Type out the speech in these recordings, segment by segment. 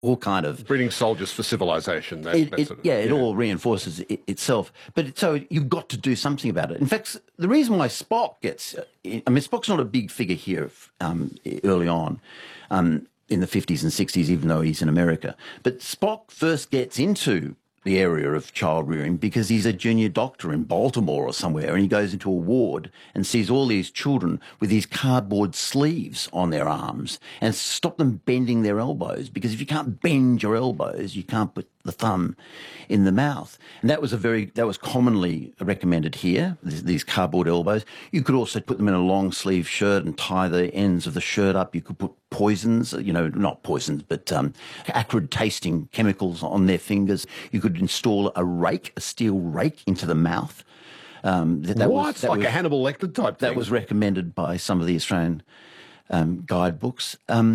all kind of... Breeding soldiers for civilization. It all reinforces itself. But so you've got to do something about it. In fact, the reason why Spock gets... Spock's not a big figure here early on in the 50s and 60s, even though he's in America. But Spock first gets into the area of child rearing because he's a junior doctor in Baltimore or somewhere, and he goes into a ward and sees all these children with these cardboard sleeves on their arms and stop them bending their elbows, because if you can't bend your elbows, you can't put the thumb in the mouth. And that was commonly recommended here, these cardboard elbows. You could also put them in a long sleeve shirt and tie the ends of the shirt up. You could put poisons, not poisons, but acrid tasting chemicals on their fingers. You could install a steel rake into the mouth. It's like a Hannibal Lecter type thing. That was recommended by some of the Australian guidebooks.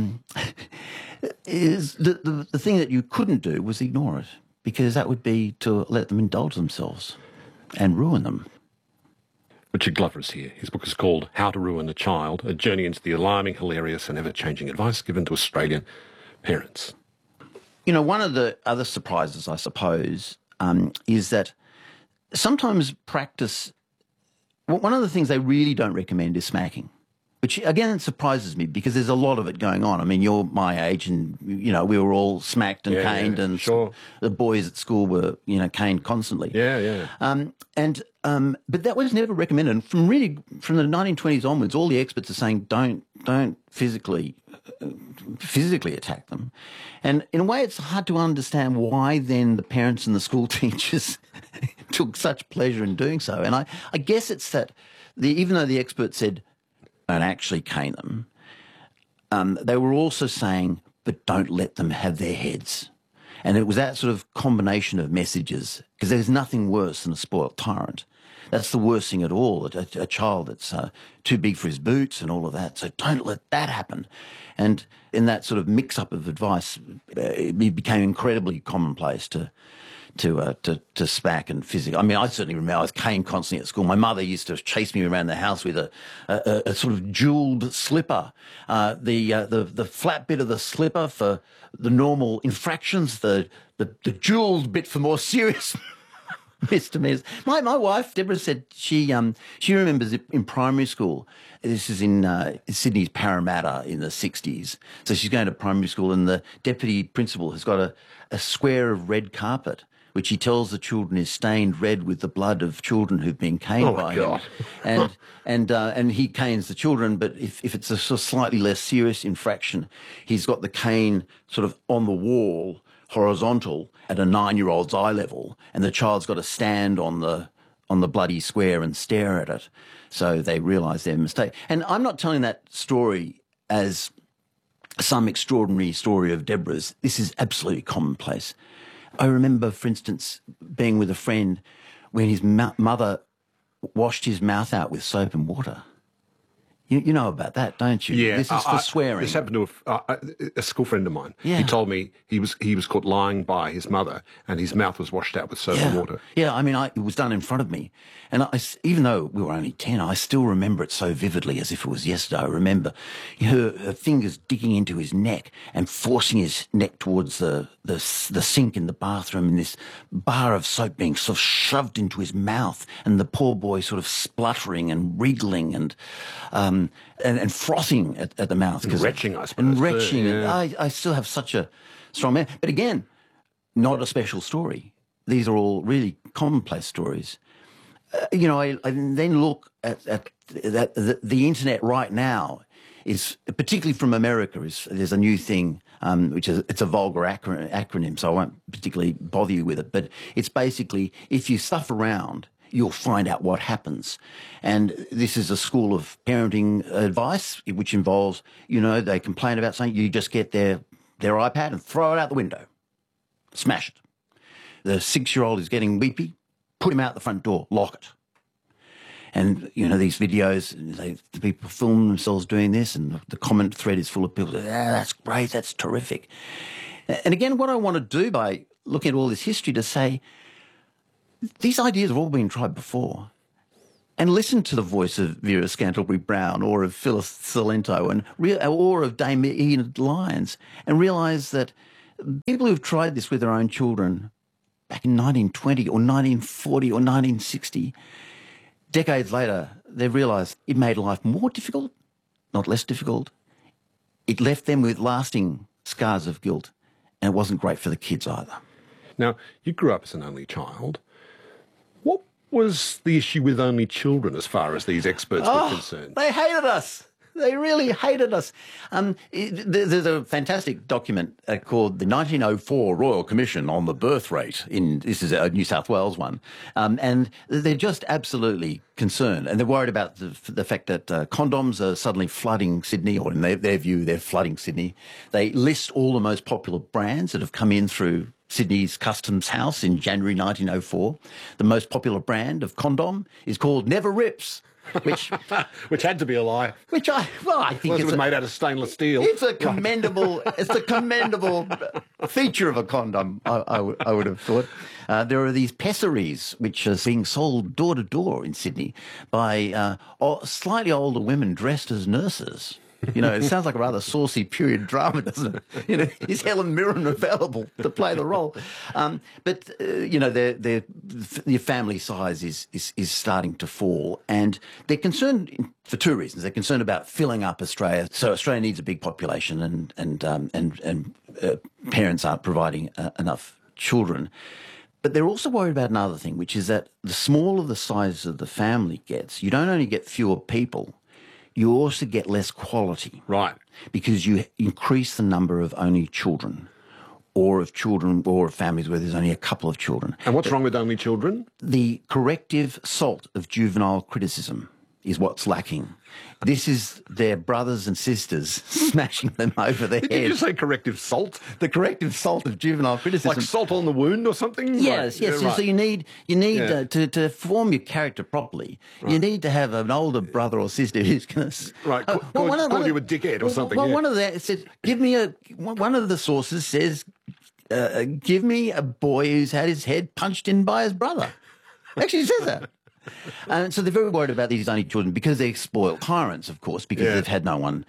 The thing that you couldn't do was ignore it, because that would be to let them indulge themselves and ruin them. Richard Glover is here. His book is called How to Ruin a Child, a journey into the alarming, hilarious and ever-changing advice given to Australian parents. One of the other surprises, I suppose, is that sometimes one of the things they really don't recommend is smacking, which, again, surprises me because there's a lot of it going on. I mean, you're my age and, we were all smacked and caned, and sure. The boys at school were, caned constantly. Yeah. But that was never recommended. And from the 1920s onwards, all the experts are saying don't physically attack them. And in a way, it's hard to understand why then the parents and the school teachers took such pleasure in doing so. And I guess it's that even though the experts said don't actually cane them, they were also saying, but don't let them have their heads. And it was that sort of combination of messages, because there's nothing worse than a spoilt tyrant. That's the worst thing at all, a child that's too big for his boots and all of that. So don't let that happen. And in that sort of mix-up of advice, it became incredibly commonplace to smack and physically. I mean, I certainly remember I was caned constantly at school. My mother used to chase me around the house with a sort of jewelled slipper. The flat bit of the slipper for the normal infractions, the jewelled bit for more serious misdemeanors. My wife, Deborah, said she remembers it in primary school. This is in Sydney's Parramatta in the 60s. So she's going to primary school, and the deputy principal has got a square of red carpet, which he tells the children is stained red with the blood of children who've been caned by him. And he canes the children, but if it's a sort of slightly less serious infraction, he's got the cane sort of on the wall, horizontal, at a 9-year-old's eye level, and the child's got to stand on the bloody square and stare at it, so they realise their mistake. And I'm not telling that story as some extraordinary story of Deborah's. This is absolutely commonplace. I remember, for instance, being with a friend when his mother washed his mouth out with soap and water. You know about that, don't you? Yeah. This is for swearing. This happened to a school friend of mine. Yeah. He told me he was caught lying by his mother, and his mouth was washed out with soap and water. Yeah, I mean, it was done in front of me. And even though we were only 10, I still remember it so vividly as if it was yesterday. I remember her fingers digging into his neck and forcing his neck towards the sink in the bathroom, and this bar of soap being sort of shoved into his mouth, and the poor boy sort of spluttering and wriggling and frothing at the mouth. And retching, I suppose. And retching. Yeah. I still have such a strong man. But again, not a special story. These are all really commonplace stories. I then look at the internet right now is, particularly from America, there's a new thing, it's a vulgar acronym, so I won't particularly bother you with it. But it's basically, if you stuff around, you'll find out what happens. And this is a school of parenting advice, which involves, they complain about something, you just get their iPad and throw it out the window. Smash it. The 6-year-old is getting weepy, put him out the front door, lock it. And, these videos, the people film themselves doing this, and the comment thread is full of people saying, that's great, that's terrific. And again, what I want to do by looking at all this history to say, these ideas have all been tried before. And listen to the voice of Vera Scantlebury-Brown or of Phyllis Salento or of Dame Enid Lyons, and realise that People who've tried this with their own children back in 1920 or 1940 or 1960, decades later, they've realised it made life more difficult, not less difficult. It left them with lasting scars of guilt, and it wasn't great for the kids either. Now, you grew up as an only child. What was the issue with only children as far as these experts were concerned? They hated us. They really hated us. There's a fantastic document called the 1904 Royal Commission on the Birth Rate. This is a New South Wales one. And they're just absolutely concerned. And they're worried about the fact that condoms are suddenly flooding Sydney, or in their view, they're flooding Sydney. They list all the most popular brands that have come in through Sydney's Customs House in January 1904. The most popular brand of condom is called Never Rips. Which had to be a lie. I think it was made out of stainless steel. It's a commendable feature of a condom. I would have thought. There are these pessaries which are being sold door to door in Sydney by slightly older women dressed as nurses. You know, it sounds like a rather saucy period drama, doesn't it? You know, is Helen Mirren available to play the role? But you know, their family size is starting to fall, and they're concerned for two reasons. They're concerned about filling up Australia. So Australia needs a big population, and parents aren't providing enough children. But they're also worried about another thing, which is that the smaller the size of the family gets, you don't only get fewer people, you also get less quality. Right. Because you increase the number of only children or of families where there's only a couple of children. And what's wrong with only children? The corrective salt of juvenile criticism is what's lacking. This is their brothers and sisters smashing them over the head. Did you just say corrective salt? The corrective salt of juvenile criticism. Like salt on the wound or something? Yes, right. yes. Yeah, right. So you need to form your character properly. Right. You need to have an older brother or sister who's going to call you a dickhead or something. Well, one of the says, one of the sources says, give me a boy who's had his head punched in by his brother. Actually, it says that. And so they're very worried about these only children because they're spoiled tyrants, of course, because they've had no one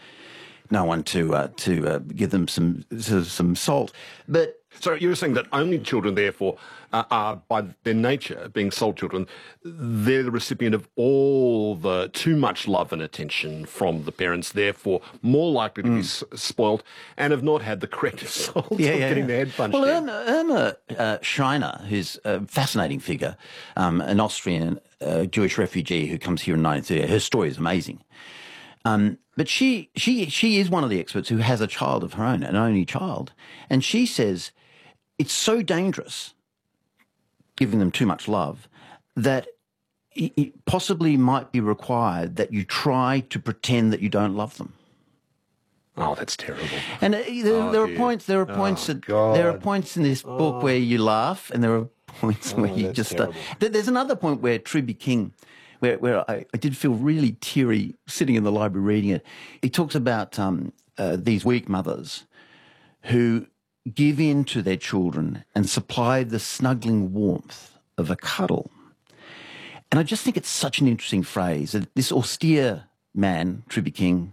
to give them some salt. But so you were saying that only children, therefore, are by their nature, being salt children, they're the recipient of all the too much love and attention from the parents, therefore more likely to be spoiled and have not had the corrective salt of getting their head punched in. Irma Scheiner, who's a fascinating figure, an Austrian Jewish refugee who comes here in 1930, her story is amazing. But she is one of the experts who has a child of her own, an only child, and she says it's so dangerous giving them too much love that it possibly might be required that you try to pretend that you don't love them. Oh, that's terrible. And there are points in this book where you laugh, and there are points where you just. There's another point where Truby King, where I did feel really teary sitting in the library reading it. He talks about these weak mothers who give in to their children and supply the snuggling warmth of a cuddle. And I just think it's such an interesting phrase. This austere man, Truby King,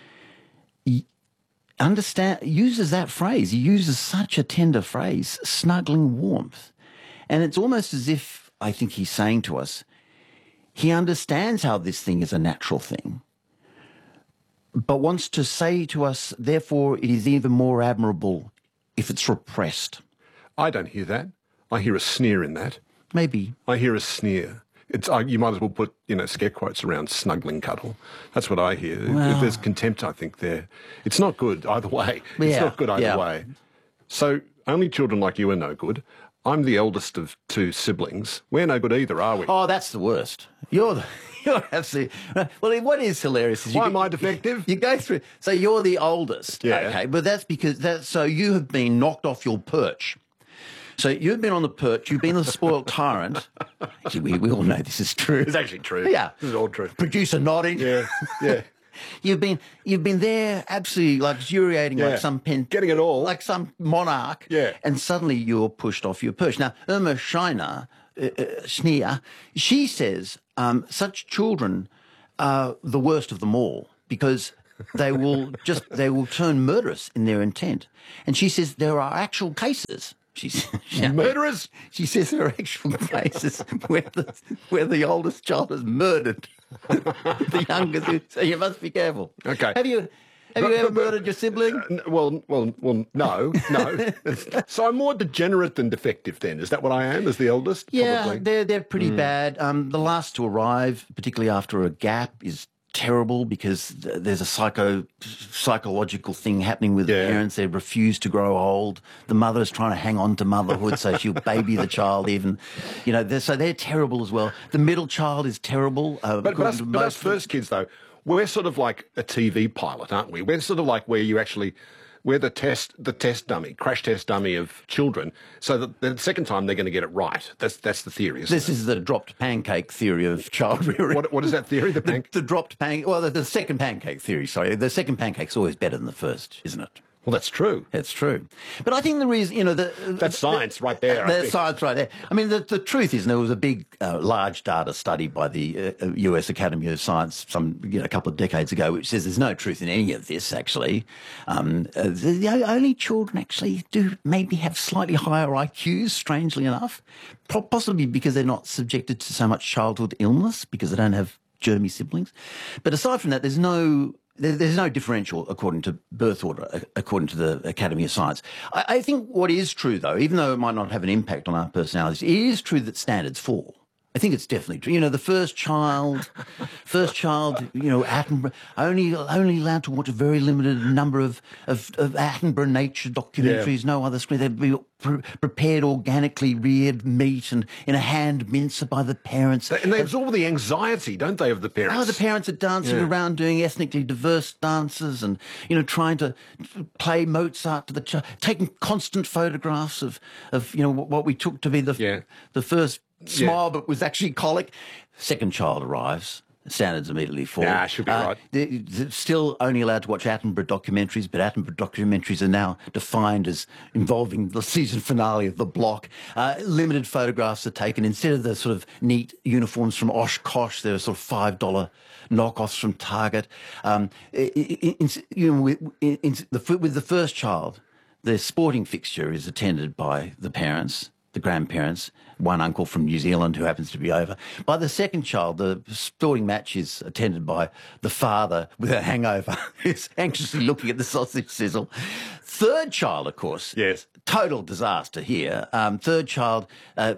uses that phrase. He uses such a tender phrase, snuggling warmth. And it's almost as if, I think he's saying to us, he understands how this thing is a natural thing, but wants to say to us, therefore, it is even more admirable if it's repressed. I don't hear that. I hear a sneer in that. Maybe. I hear a sneer. You might as well put, scare quotes around snuggling cuddle. That's what I hear. Well, there's contempt, I think, there. It's not good either way. It's not good either way. So only children like you are no good. I'm the eldest of two siblings. We're no good either, are we? Oh, that's the worst. You're absolutely... Well, what is hilarious is... Why am I defective? You go through... So you're the oldest. Yeah. Okay, but that's because... So you have been knocked off your perch. So you've been on the perch, you've been the spoiled tyrant. Actually, we all know this is true. It's actually true. Yeah. This is all true. Producer nodding. Yeah, yeah. You've been there absolutely luxuriating like some getting it all. like some monarch. Yeah. And suddenly you're pushed off your perch. Now, Irma Scheiner, she says such children are the worst of them all because they will turn murderous in their intent. And she says there are actual cases. Murderers? She says there are actual cases where the oldest child is murdered the youngest. So you must be careful. Okay. Have you ever murdered your sibling? Well, no. So I'm more degenerate than defective then. Is that what I am as the eldest? Yeah, Probably. they're pretty bad. The last to arrive, particularly after a gap, is terrible because there's a psychological thing happening with the parents. They refuse to grow old. The mother's trying to hang on to motherhood, so she'll baby the child even. So they're terrible as well. The middle child is terrible. But us first kids, though, we're sort of like a TV pilot, aren't we? We're sort of like we're the test dummy, crash test dummy of children, so that the second time they're going to get it right. That's the theory, isn't it? This is the dropped pancake theory of child rearing. What is that theory? The dropped pancake. Well, the second pancake theory. Sorry, the second pancake's always better than the first, isn't it? Well, that's true. It's true. But I think the reason, that's science right there. That's science right there. I mean, the truth is, there was a big, large data study by the US Academy of Science a couple of decades ago, which says there's no truth in any of this, actually. The only children actually do maybe have slightly higher IQs, strangely enough, possibly because they're not subjected to so much childhood illness, because they don't have germy siblings. But aside from that, there's no differential according to birth order, according to the Academy of Science. I think what is true, though, even though it might not have an impact on our personalities, it is true that standards fall. I think it's definitely true. The first child, Attenborough, only allowed to watch a very limited number of Attenborough nature documentaries, no other screen. They'd be prepared organically reared meat and in a hand mincer by the parents. And they absorb the anxiety, don't they, of the parents? Oh, the parents are dancing around doing ethnically diverse dances and, trying to play Mozart to the child, taking constant photographs of what we took to be the first smile, but was actually colic. Second child arrives. Standards immediately fall. Yeah, should be right. They're still only allowed to watch Attenborough documentaries, but Attenborough documentaries are now defined as involving the season finale of The Block. Limited photographs are taken. Instead of the sort of neat uniforms from Oshkosh, there are sort of $5 knockoffs from Target. With the first child, the sporting fixture is attended by the parents, the grandparents, one uncle from New Zealand who happens to be over. By the second child, the sporting match is attended by the father with a hangover who's anxiously looking at the sausage sizzle. Third child, of course. Yes. Total disaster here. Third child,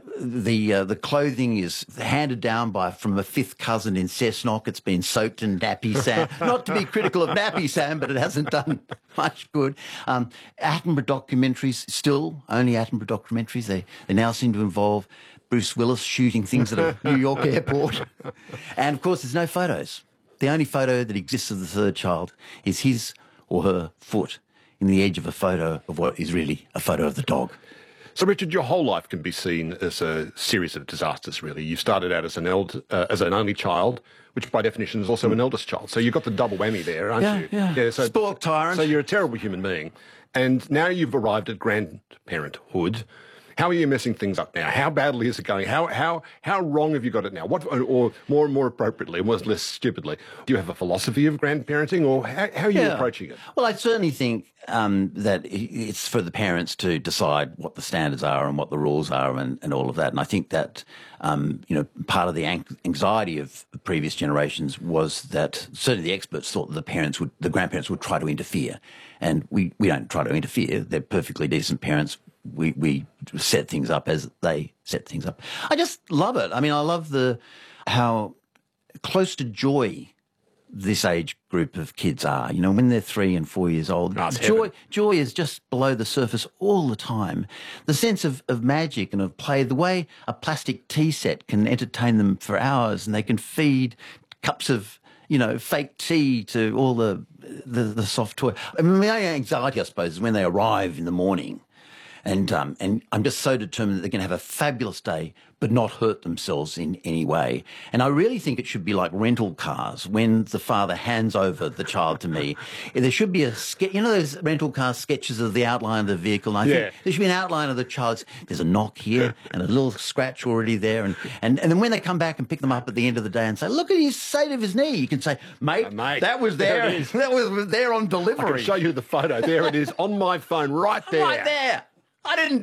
the clothing is handed down from a fifth cousin in Cessnock. It's been soaked in Nappy Sam. Not to be critical of Nappy Sam, but it hasn't done much good. Attenborough documentaries, still only Attenborough documentaries. They now seem to involve Bruce Willis shooting things at a New York airport. And, of course, there's no photos. The only photo that exists of the third child is his or her foot in the edge of a photo of what is really a photo of the dog. So, Richard, your whole life can be seen as a series of disasters, really. You started out as an only child, which by definition is also an eldest child. So you've got the double whammy there, aren't you? Yeah. Spoiled tyrant. So you're a terrible human being. And now you've arrived at grandparenthood. How are you messing things up now? How badly is it going? How wrong have you got it now? Or more and more appropriately, and less stupidly, do you have a philosophy of grandparenting, or how are you approaching it? Well, I certainly think that it's for the parents to decide what the standards are and what the rules are and all of that. And I think that part of the anxiety of the previous generations was that certainly the experts thought that the grandparents would try to interfere, and we don't try to interfere. They're perfectly decent parents. We set things up as they set things up. I just love it. I mean, I love how close to joy this age group of kids are. When they're 3 and 4 years old, joy is just below the surface all the time. The sense of magic and of play, the way a plastic tea set can entertain them for hours, and they can feed cups of fake tea to all the soft toy. I mean, my anxiety, I suppose, is when they arrive in the morning. And I'm just so determined that they're going to have a fabulous day, but not hurt themselves in any way. And I really think it should be like rental cars. When the father hands over the child to me, there should be a sketch. You know those rental car sketches of the outline of the vehicle? And I think there should be an outline of the child. There's a knock here and a little scratch already there. And then when they come back and pick them up at the end of the day and say, look at his state of his knee, you can say, mate, that was there. That was there on delivery. I can show you the photo. There it is on my phone right there. Right there. I didn't